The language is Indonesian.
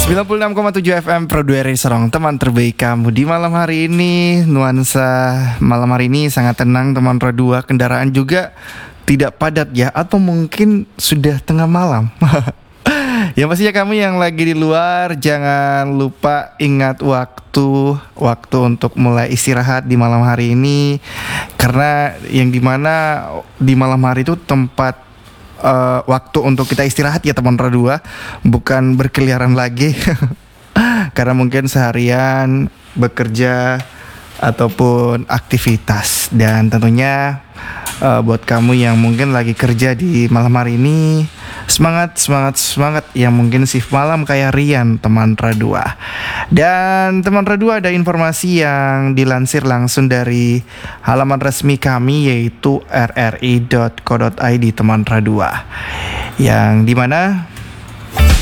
96,7 FM Produeri Serong, teman terbaik kamu di malam hari ini. Nuansa malam hari ini sangat tenang teman Pro 2. Kendaraan juga tidak padat ya, atau mungkin sudah tengah malam. Yang pastinya kamu yang lagi di luar, jangan lupa ingat waktu untuk mulai istirahat di malam hari ini. Karena yang dimana di malam hari itu tempat waktu untuk kita istirahat ya teman Pro 2, bukan berkeliaran lagi. Karena mungkin seharian bekerja ataupun aktivitas. Dan tentunya buat kamu yang mungkin lagi kerja di malam hari ini, semangat yang mungkin shift malam kayak Rian teman Pro 2. Dan teman Pro 2, ada informasi yang dilansir langsung dari halaman resmi kami, yaitu rri.co.id teman Pro 2, yang dimana